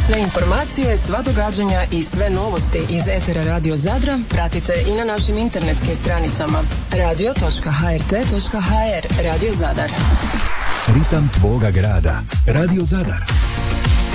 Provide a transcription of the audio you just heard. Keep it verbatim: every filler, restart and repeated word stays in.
Sve informacije, sva događanja i sve novosti iz etera Radio Zadra pratite i na našim internetskim stranicama radio točka ha er te točka ha er. Radio Zadar. Ritam tvoga grada. Radio Zadar.